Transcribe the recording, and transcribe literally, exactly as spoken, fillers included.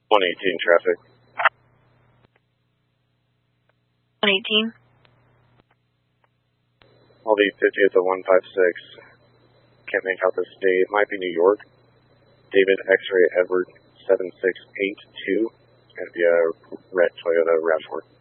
one eighteen traffic. one eighteen. I'll be fiftieth at one five six. Can't make out the state. It might be New York. David X-ray Edward seven six eight two. It's going to be a red Toyota RAV four.